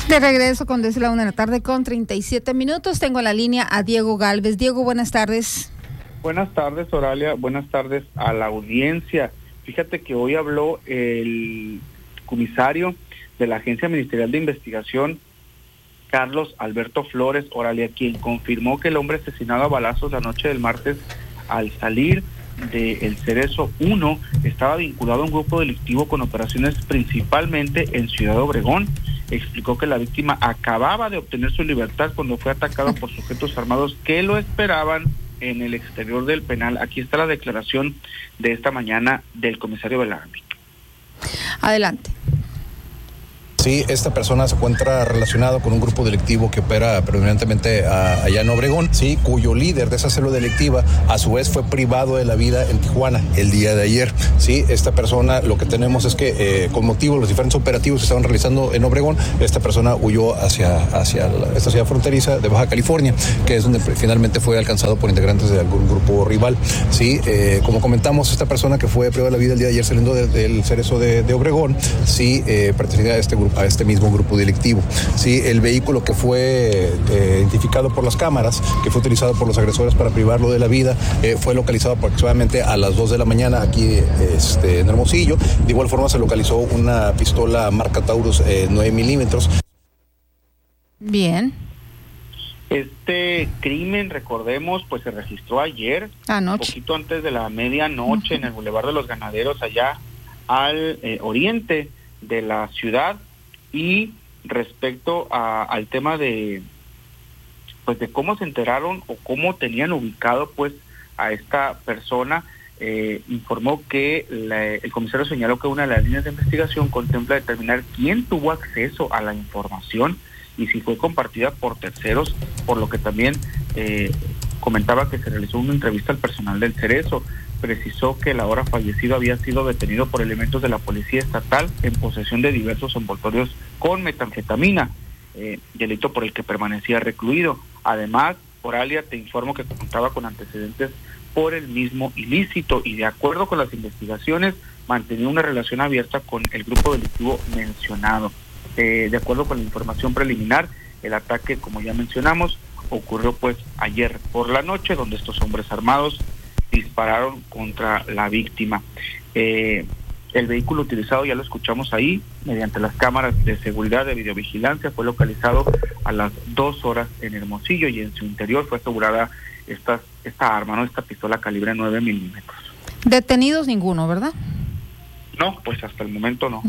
De regreso con desde la 1:00 con 37 minutos. Tengo en la línea a Diego Gálvez. Diego, buenas tardes. Buenas tardes, Oralia. Buenas tardes a la audiencia. Fíjate que hoy habló el comisario de la Agencia Ministerial de Investigación, Carlos Alberto Flores, Oralia, quien confirmó que el hombre asesinado a balazos la noche del martes al salir de El Cerezo 1 estaba vinculado a un grupo delictivo con operaciones principalmente en Ciudad Obregón. Explicó que la víctima acababa de obtener su libertad cuando fue atacado por sujetos armados que lo esperaban en el exterior del penal. Aquí está la declaración de esta mañana del comisario Bellarmine. Adelante. Sí, esta persona se encuentra relacionado con un grupo delictivo que opera predominantemente allá en Obregón, sí, cuyo líder de esa célula delictiva a su vez fue privado de la vida en Tijuana el día de ayer. Sí, esta persona, lo que tenemos es que con motivo de los diferentes operativos que estaban realizando en Obregón, esta persona huyó hacia esta ciudad fronteriza de Baja California, que es donde finalmente fue alcanzado por integrantes de algún grupo rival. Sí, como comentamos, esta persona que fue privada de la vida el día de ayer saliendo del Cerezo de Obregón, sí, pertenecía a este mismo grupo delictivo. Sí, el vehículo que fue identificado por las cámaras, que fue utilizado por los agresores para privarlo de la vida, fue localizado aproximadamente a las 2 de la mañana aquí en Hermosillo. De igual forma se localizó una pistola marca Taurus 9 milímetros. Bien. Este crimen, recordemos, pues se registró ayer, anoche, un poquito antes de la medianoche, en el Boulevard de los Ganaderos, allá al oriente de la ciudad. Y respecto al tema de cómo se enteraron o cómo tenían ubicado pues a esta persona, informó que el comisario señaló que una de las líneas de investigación contempla determinar quién tuvo acceso a la información y si fue compartida por terceros, por lo que también comentaba que se realizó una entrevista al personal del Cerezo. Precisó que el ahora fallecido había sido detenido por elementos de la Policía Estatal en posesión de diversos envoltorios con metanfetamina, delito por el que permanecía recluido. Además, Oralia, te informo que contaba con antecedentes por el mismo ilícito y, de acuerdo con las investigaciones, mantenía una relación abierta con el grupo delictivo mencionado. De acuerdo con la información preliminar, el ataque, como ya mencionamos, ocurrió pues ayer por la noche, donde estos hombres armados dispararon contra la víctima. El vehículo utilizado, ya lo escuchamos ahí, mediante las cámaras de seguridad de videovigilancia, fue localizado a las 2 horas en Hermosillo y en su interior fue asegurada esta arma, ¿no? Esta pistola calibre 9 milímetros. Detenidos ninguno, ¿verdad? No, pues hasta el momento no.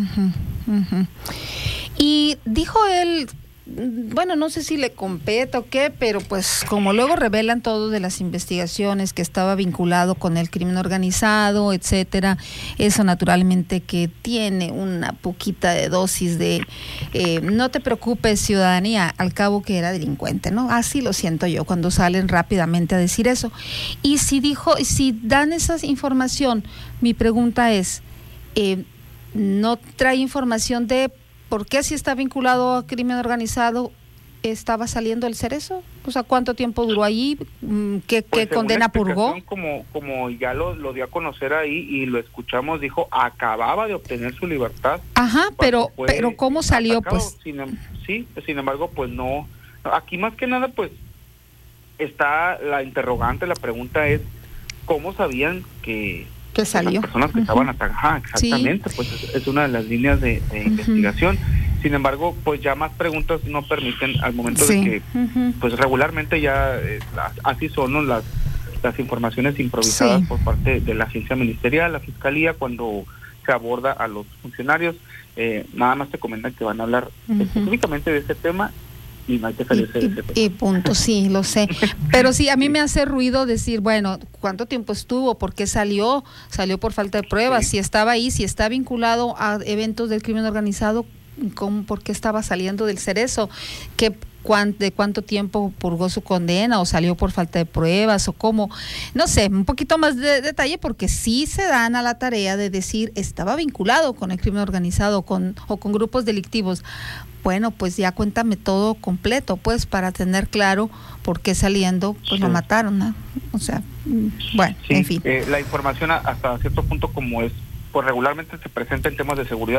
Y dijo él, bueno, no sé si le compete o qué, pero pues como luego revelan todo de las investigaciones, que estaba vinculado con el crimen organizado, etcétera, eso naturalmente que tiene una poquita de dosis de no te preocupes, ciudadanía, al cabo que era delincuente, ¿no? Así lo siento yo cuando salen rápidamente a decir eso. Y si dan esa información, mi pregunta es, ¿no trae información de por qué, si está vinculado a crimen organizado, estaba saliendo el Cerezo? O sea, ¿cuánto tiempo duró allí? ¿Qué condena purgó? Como ya lo dio a conocer ahí y lo escuchamos, dijo, acababa de obtener su libertad. Ajá, pero ¿cómo salió? Atacado. Pues Sin embargo, pues no. Aquí más que nada, pues, está la interrogante, la pregunta es, ¿cómo sabían que salió? Las personas que estaban atacadas, exactamente, sí. Pues es una de las líneas de investigación. Sin embargo, pues ya más preguntas no permiten al momento de que, pues regularmente ya así son, ¿no? las informaciones improvisadas por parte de la agencia ministerial, la fiscalía, cuando se aborda a los funcionarios, nada más te comentan que van a hablar específicamente de este tema y no hay que salirse de ese tema. Y punto, sí, lo sé. Pero sí, a mí me hace ruido decir, bueno, ¿cuánto tiempo estuvo? ¿Por qué salió? ¿Salió por falta de pruebas? Sí. Si estaba ahí, si está vinculado a eventos del crimen organizado, ¿por qué estaba saliendo del Cerezo? ¿De cuánto tiempo purgó su condena o salió por falta de pruebas o cómo? No sé, un poquito más de detalle, porque sí se dan a la tarea de decir estaba vinculado con el crimen organizado o con grupos delictivos. Bueno, pues ya cuéntame todo completo, pues, para tener claro por qué saliendo, pues lo mataron, ¿no? O sea, bueno, en fin. La información hasta cierto punto, como es, pues regularmente se presenta en temas de seguridad,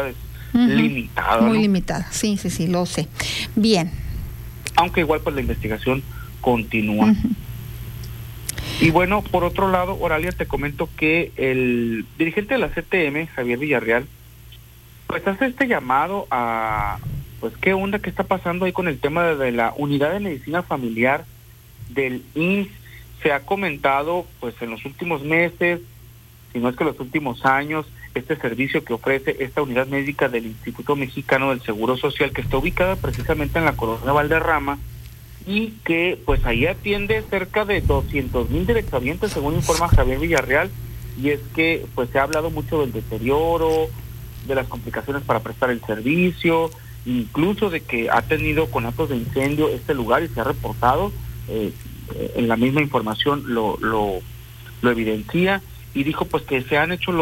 limitada. Muy ¿no? limitada, sí, lo sé. Bien. Aunque igual pues la investigación continúa. Y bueno, por otro lado, Oralia, te comento que el dirigente de la CTM, Javier Villarreal, pues hace este llamado a, pues qué onda, qué está pasando ahí con el tema de la unidad de medicina familiar del IMSS. Se ha comentado pues en los últimos meses, si no es que los últimos años, este servicio que ofrece esta unidad médica del Instituto Mexicano del Seguro Social, que está ubicada precisamente en la colonia Valderrama, y que pues ahí atiende cerca de 200,000 derechohabientes, según informa Javier Villarreal, y es que pues se ha hablado mucho del deterioro, de las complicaciones para prestar el servicio, incluso de que ha tenido conatos de incendio este lugar y se ha reportado, en la misma información lo evidencia, y dijo pues que se han hecho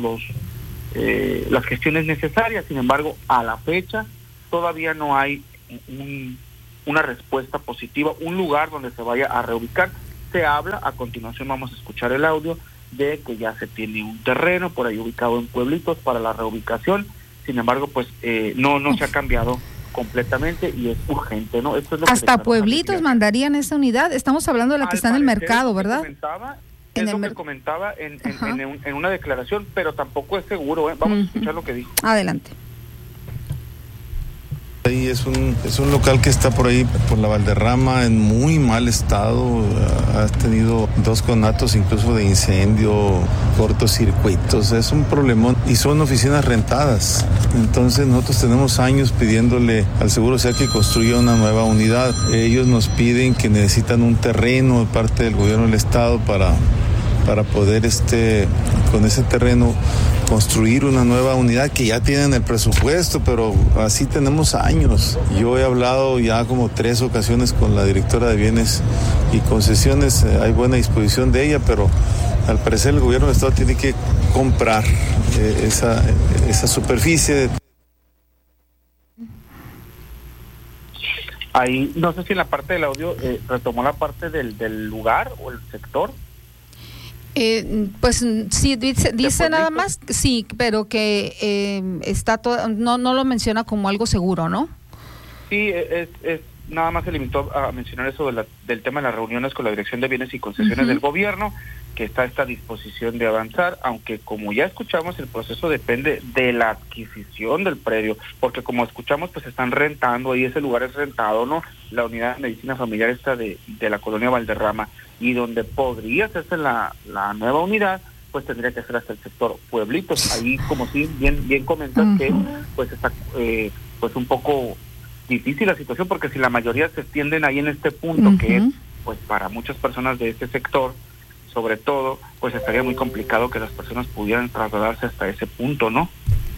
las gestiones necesarias. Sin embargo, a la fecha todavía no hay una respuesta positiva, un lugar donde se vaya a reubicar. Se habla, a continuación vamos a escuchar el audio, de que ya se tiene un terreno por ahí ubicado en Pueblitos para la reubicación. Sin embargo, pues no se ha cambiado completamente y es urgente, ¿no? Esto es lo hasta Pueblitos mandarían esa unidad. Estamos hablando de la que está en el mercado, ¿verdad? Es lo que comentaba en una declaración, pero tampoco es seguro, ¿eh? Vamos a escuchar lo que dijo. Adelante. Ahí es un local que está por ahí, por la Valderrama, en muy mal estado. Ha tenido 2 conatos incluso de incendio, cortocircuitos. Es un problemón y son oficinas rentadas. Entonces nosotros tenemos años pidiéndole al Seguro Social que construya una nueva unidad. Ellos nos piden que necesitan un terreno de parte del gobierno del estado para poder con ese terreno construir una nueva unidad, que ya tienen el presupuesto, pero así tenemos años. Yo he hablado ya como 3 ocasiones con la directora de bienes y concesiones. Hay buena disposición de ella, pero al parecer el gobierno del estado tiene que comprar esa superficie. Ahí, no sé si en la parte del audio retomó la parte del lugar o el sector. Pues sí, dice nada más, sí, pero que está todo, no lo menciona como algo seguro, ¿no? Sí, nada más se limitó a mencionar eso del tema de las reuniones con la Dirección de Bienes y Concesiones del gobierno, que está a esta disposición de avanzar, aunque como ya escuchamos, el proceso depende de la adquisición del predio, porque como escuchamos, pues están rentando, ahí ese lugar es rentado, ¿no? La unidad de medicina familiar está de la colonia Valderrama, y donde podría hacerse la nueva unidad, pues tendría que ser hasta el sector Pueblitos. Ahí, como sí bien comentas, que pues está pues un poco difícil la situación, porque si la mayoría se extienden ahí en este punto, que es pues para muchas personas de este sector, sobre todo, pues estaría muy complicado que las personas pudieran trasladarse hasta ese punto, ¿no?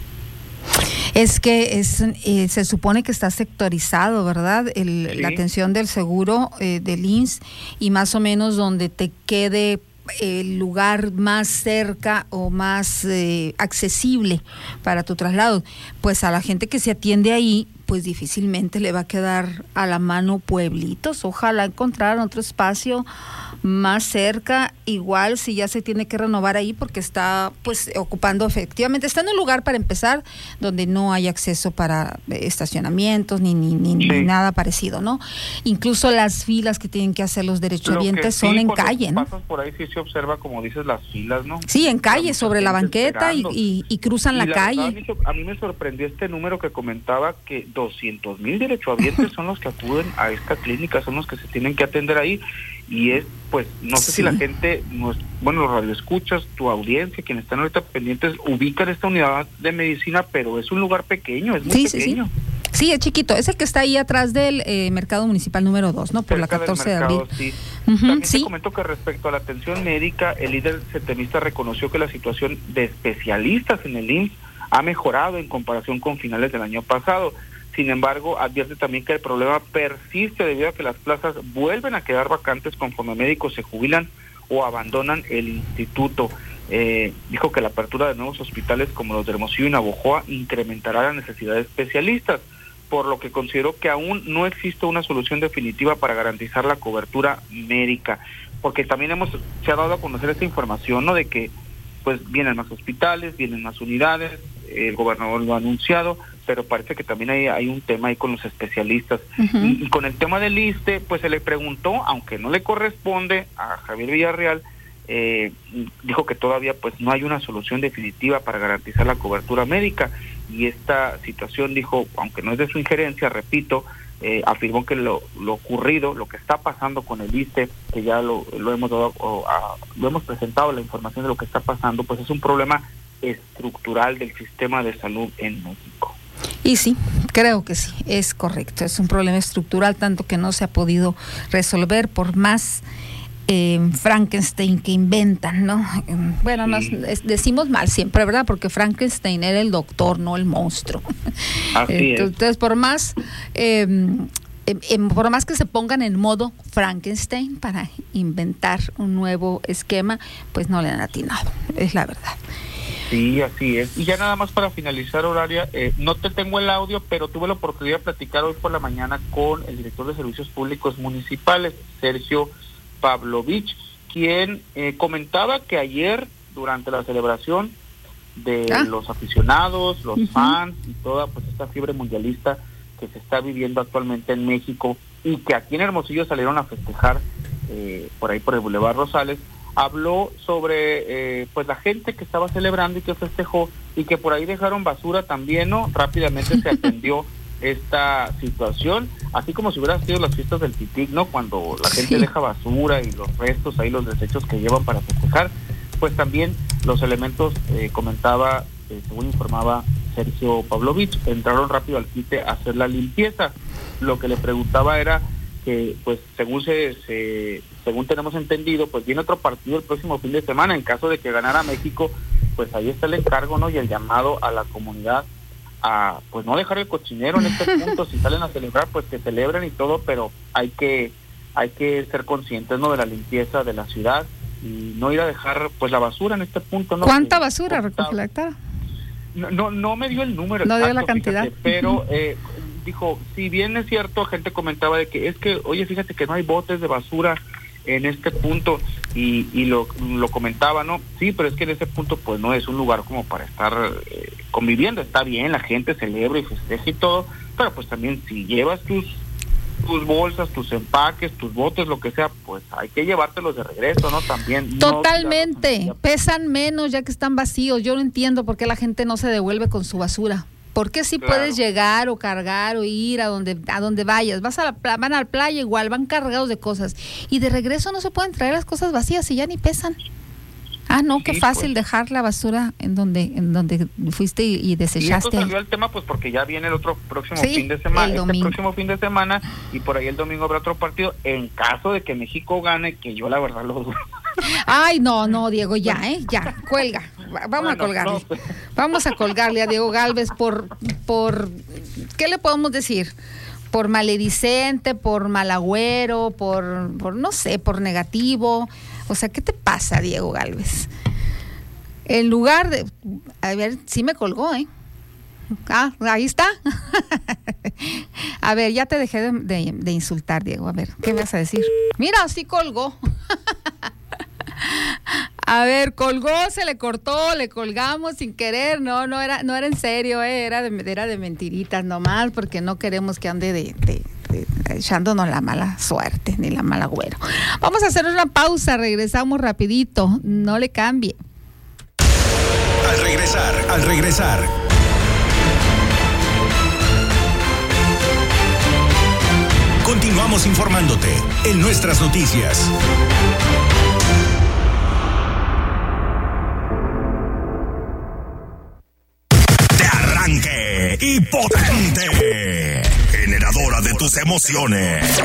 Es que se supone que está sectorizado, ¿verdad? Sí. La atención del seguro del IMSS, y más o menos donde te quede el lugar más cerca o más accesible para tu traslado. Pues a la gente que se atiende ahí, pues difícilmente le va a quedar a la mano Pueblitos. Ojalá encontraran otro espacio más cerca, igual si ya se tiene que renovar ahí, porque está pues ocupando, efectivamente, está en un lugar, para empezar, donde no hay acceso para estacionamientos ni nada parecido, ¿no? Incluso las filas que tienen que hacer los derechohabientes son en calle, ¿no? Pasas por ahí sí se observa, como dices, las filas, ¿no? Sí, en calle, sobre la banqueta y cruzan la calle. Verdad, a mí me sorprendió este número que comentaba, que 200,000 derechohabientes son los que acuden a esta clínica, son los que se tienen que atender ahí, y es, pues, no sé si la gente, los radioescuchas, tu audiencia, quienes están ahorita pendientes, ubican esta unidad de medicina, pero es un lugar pequeño, es muy pequeño. Sí, es chiquito, es el que está ahí atrás del mercado municipal número 2, ¿no? Por cerca la 14 de abril. Sí. También te comento que respecto a la atención médica, el líder setemista reconoció que la situación de especialistas en el IMSS ha mejorado en comparación con finales del año pasado. Sin embargo, advierte también que el problema persiste debido a que las plazas vuelven a quedar vacantes conforme médicos se jubilan o abandonan el instituto. Dijo que la apertura de nuevos hospitales como los de Hermosillo y Navojoa incrementará la necesidad de especialistas, por lo que consideró que aún no existe una solución definitiva para garantizar la cobertura médica, porque también se ha dado a conocer esta información, ¿no?, de que pues vienen más hospitales, vienen más unidades, el gobernador lo ha anunciado, pero parece que también hay un tema ahí con los especialistas. Y con el tema del ISSSTE, pues se le preguntó, aunque no le corresponde a Javier Villarreal, dijo que todavía pues no hay una solución definitiva para garantizar la cobertura médica, y esta situación, dijo, aunque no es de su injerencia, repito, afirmó que lo ocurrido, lo que está pasando con el ISSSTE, que ya lo hemos dado, lo hemos presentado, la información de lo que está pasando, pues es un problema estructural del sistema de salud en México. Y sí, creo que sí, es correcto, es un problema estructural, tanto que no se ha podido resolver por más Frankenstein que inventan, ¿no? Bueno, sí. Decimos mal siempre, ¿verdad? Porque Frankenstein era el doctor, no el monstruo. Así entonces, por más que se pongan en modo Frankenstein para inventar un nuevo esquema, pues no le han atinado, es la verdad. Sí, así es. Y ya nada más para finalizar, Horaria, no te tengo el audio, pero tuve la oportunidad de platicar hoy por la mañana con el director de Servicios Públicos Municipales, Sergio Pavlovich, quien comentaba que ayer, durante la celebración de los aficionados, los fans y toda pues esta fiebre mundialista que se está viviendo actualmente en México, y que aquí en Hermosillo salieron a festejar por ahí por el Boulevard Rosales, habló sobre pues la gente que estaba celebrando y que festejó, y que por ahí dejaron basura también, ¿no? Rápidamente se atendió esta situación, así como si hubieran sido las fiestas del Pitic, ¿no? Cuando la gente deja basura y los restos, ahí los desechos que llevan para festejar, pues también los elementos, comentaba, según informaba Sergio Pavlovich, entraron rápido al quite a hacer la limpieza. Lo que le preguntaba era que, pues, según tenemos entendido, pues viene otro partido el próximo fin de semana, en caso de que ganara México, pues ahí está el encargo, ¿no? Y el llamado a la comunidad a pues no dejar el cochinero en este punto. Si salen a celebrar, pues que celebren y todo, pero hay que ser conscientes, ¿no? De la limpieza de la ciudad y no ir a dejar pues la basura en este punto, ¿no? ¿Cuánta basura recolectada? No me dio el número no exacto, dio la cantidad, fíjate, pero dijo, si bien es cierto, gente comentaba de que es que, oye, fíjate que no hay botes de basura en este punto, y lo comentaba, ¿no? Sí, pero es que en ese punto pues no es un lugar como para estar conviviendo. Está bien, la gente celebra y festeja y todo, pero pues también si llevas tus bolsas, tus empaques, tus botes, lo que sea, pues hay que llevártelos de regreso, ¿no? También. Totalmente, pesan menos ya que están vacíos. Yo no entiendo por qué la gente no se devuelve con su basura. ¿Por qué si puedes llegar o cargar o ir a donde vayas? Van a la playa igual, van cargados de cosas. Y de regreso no se pueden traer las cosas vacías y ya ni pesan. Ah, no, qué fácil dejar la basura en donde fuiste y desechaste. Y esto salió al tema pues porque ya viene el otro próximo fin de semana, próximo fin de semana, y por ahí el domingo habrá otro partido, en caso de que México gane, que yo la verdad lo dudo. Ay, no, Diego, ya, cuelga. Vamos a colgarle. No, pues. Vamos a colgarle a Diego Gálvez por ¿qué le podemos decir? Por maledicente, por malagüero, por no sé, por negativo. O sea, ¿qué te pasa, Diego Gálvez? En lugar de... A ver, sí me colgó, Ah, ahí está. A ver, ya te dejé de insultar, Diego. A ver, ¿qué me vas a decir? Mira, sí colgó. A ver, colgó, se le cortó, le colgamos sin querer, no era en serio, era de mentiritas nomás, porque no queremos que ande echándonos la mala suerte, ni la mala agüero. Vamos a hacer una pausa, regresamos rapidito, no le cambie. Al regresar. Continuamos informándote en nuestras noticias. Y potente, generadora de tus emociones.